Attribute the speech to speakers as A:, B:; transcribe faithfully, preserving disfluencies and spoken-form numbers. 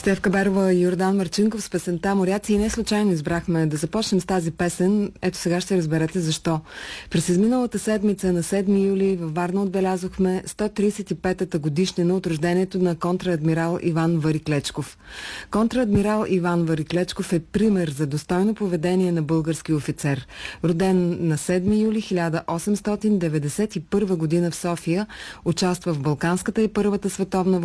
A: Стефка Берова и Йордан Марчинков с песента "Моряци", и не случайно избрахме да започнем с тази песен. Ето сега ще разберете защо. През изминалата седмица на седми юли във Варна отбелязохме сто тридесет и петата годишнина от рождението на контраадмирал Иван Вариклечков. Контраадмирал Иван Вариклечков е пример за достойно поведение на български офицер. Роден на седми юли хиляда осемстотин деветдесет и първа година в София, участва в Балканската и Първата световна